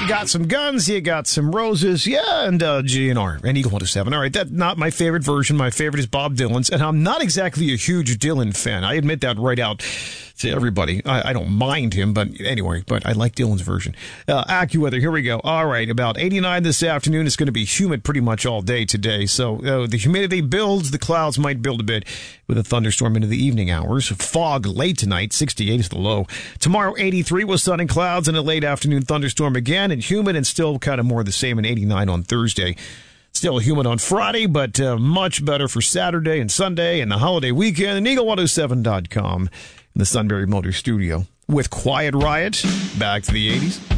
got some guns, you got some roses, yeah, and GNR, and Eagle 107. All right, that's not my favorite version. My favorite is Bob Dylan's, and I'm not exactly a huge Dylan fan. I admit that right out to everybody. I don't mind him, but anyway, but I like Dylan's version. AccuWeather, here we go. All right, about 89 this afternoon. It's going to be humid pretty much all day today, so the humidity builds. The clouds might build a bit with a thunderstorm into the evening hours. Fog late tonight, 68 is the low. Tomorrow, 83 with sun and clouds, and a late afternoon thunderstorm again, and humid and still kind of more the same, and 89 on Thursday. Still humid on Friday, but much better for Saturday and Sunday and the holiday weekend. And Eagle107.com in the Sunbury Motor Studio with Quiet Riot. Back to the 80s.